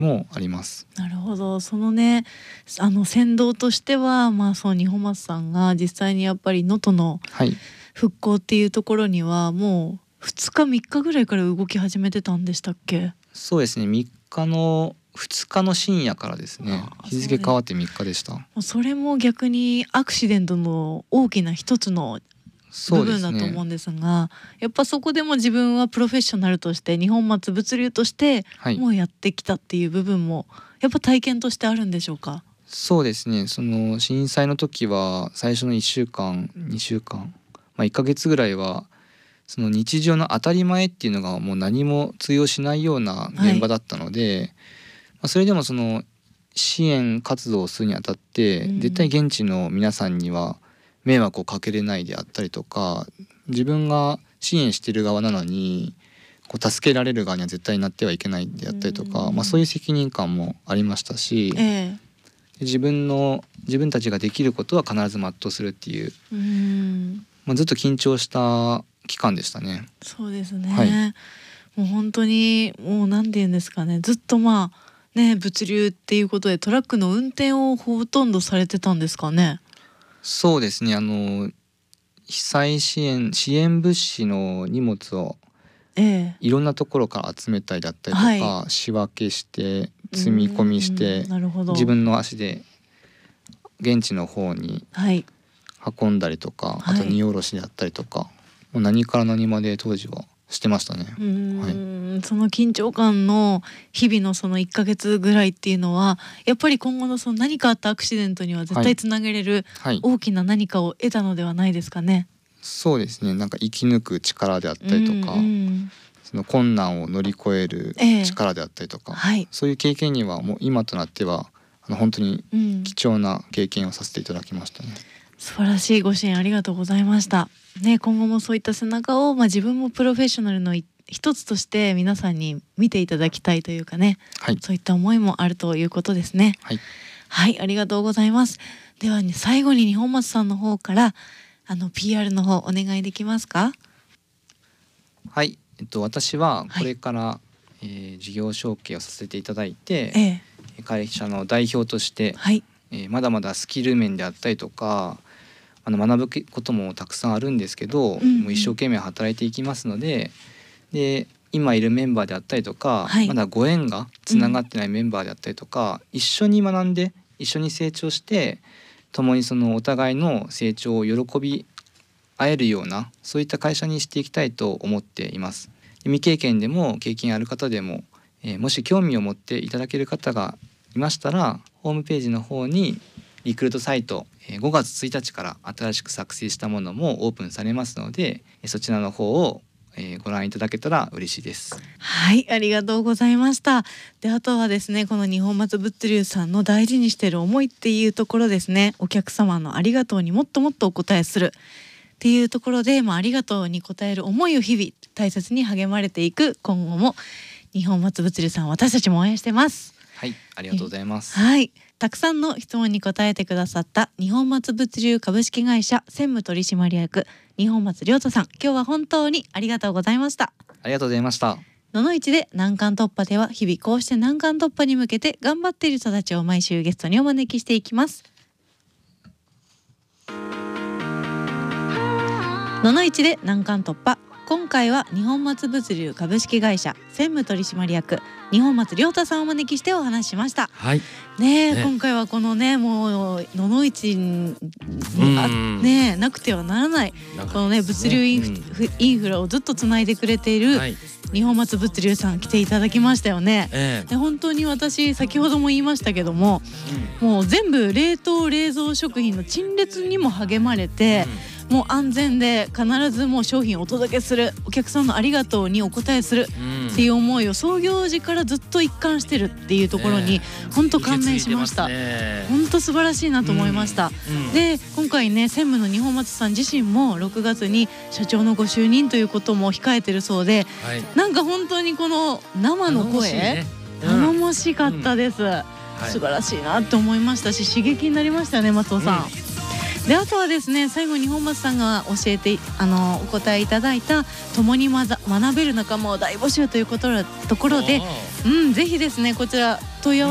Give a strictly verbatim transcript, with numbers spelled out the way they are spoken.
もあります。 なるほど。そのね、あの先導としては、まあ、その二本松さんが実際にやっぱり能登の復興っていうところにはもうふつかみっかぐらいから動き始めてたんでしたっけ？ そうですね、みっかのふつかの深夜からですね。日付変わってみっかでした。 それも逆にアクシデントの大きな一つの部分だと思うんですが、やっぱそこでも自分はプロフェッショナルとして二本松物流としてもうやってきたっていう部分もやっぱ体験としてあるんでしょうか？ そうですね、その震災の時は最初のいっしゅうかんにしゅうかん、まあ、いっかげつぐらいはその日常の当たり前っていうのがもう何も通用しないような現場だったので、はい、まあ、それでもその支援活動をするにあたって、うん、絶対現地の皆さんには迷惑をかけれないであったりとか、自分が支援している側なのにこう助けられる側には絶対なってはいけないであったりとか、まあ、そういう責任感もありましたし、ええ、自分の自分たちができることは必ず全うするっていう、うん、まあ、ずっと緊張した期間でしたね。 そうですね、はい、もう本当にもう何て言うんですかね、ずっとまあね、物流っていうことでトラックの運転をほとんどされてたんですかね？ そうですね、あの被災支援支援物資の荷物をいろんなところから集めたりだったりとか、はい、仕分けして積み込みして自分の足で現地の方に運んだりとか、はい、あと荷下ろしであったりとか、もう何から何まで当時はしてましたね。 うーん、はい、その緊張感の日々のそのいっかげつぐらいっていうのはやっぱり今後のその何かあったアクシデントには絶対つなげれる大きな何かを得たのではないですかね？はいはい、 そうですね、なんか生き抜く力であったりとか、うんうん、その困難を乗り越える力であったりとか、えーはい、そういう経験にはもう今となってはあの本当に貴重な経験をさせていただきましたね。うん、 素晴らしいご支援ありがとうございました、ね、今後もそういった背中を、まあ、自分もプロフェッショナルの一つとして皆さんに見ていただきたいというかね、はい、そういった思いもあるということですね。はい、はい、ありがとうございます。では、ね、最後に二本松さんの方からあの ピーアール の方お願いできますか？ はい、えっと、私はこれから、はい、えー、事業承継をさせていただいて、ええ、会社の代表として、はい、えー、まだまだスキル面であったりとかあの学ぶこともたくさんあるんですけど、うんうん、もう一生懸命働いていきますので、で今いるメンバーであったりとか、はい、まだご縁がつながってないメンバーであったりとか、うん、一緒に学んで一緒に成長して共にそのお互いの成長を喜び合えるようなそういった会社にしていきたいと思っています。未経験でも経験ある方でも、えー、もし興味を持っていただける方がいましたらホームページの方にリクルートサイト、えー、ごがつついたちから新しく作成したものもオープンされますので、そちらの方をえー、ご覧いただけたら嬉しいです。 はい、ありがとうございました。で、あとはですね、この二本松物流さんの大事にしている思いっていうところですね、お客様のありがとうにもっともっとお答えするっていうところで、まあ、ありがとうに応える思いを日々大切に励まれていく今後も二本松物流さん、私たちも応援してます。 はい、ありがとうございます。 はい、たくさんの質問に答えてくださった二本松物流株式会社専務取締役二本松亮太さん、今日は本当にありがとうございました。 ありがとうございました。 ののいちで難関突破では日々こうして難関突破に向けて頑張っている人たちを毎週ゲストにお招きしていきます。ののいちで難関突破、今回は二本松物流株式会社専務取締役二本松亮太さんをお招きしてお話ししました。はい。ね, ね今回はこのねもうののいちにあ、ね、なくてはならない、ね、このね物流インフ、うん、インフラをずっとつないでくれている、はい、二本松物流さん来ていただきましたよね。えー、で本当に私先ほども言いましたけども、うん、もう全部冷凍冷蔵食品の陳列にも励まれて、うん、もう安全で必ずもう商品をお届けする、お客さんのありがとうにお応えするっていう思いを創業時からずっと一貫してるっていうところに本当感銘しました。本当素晴らしいなと思いました。うんうん、で今回ね専務の二本松さん自身もろくがつに社長のご就任ということも控えてるそうで、はい、なんか本当にこの生の声頼もしかったです。うんはい、素晴らしいなと思いましたし刺激になりましたよね、松尾さん。うん、であとはですね、最後に本松さんが教えてあのお答えいただいた共にまざ学べる仲間を大募集ということところでうん、ぜひですねこちら問い合わせ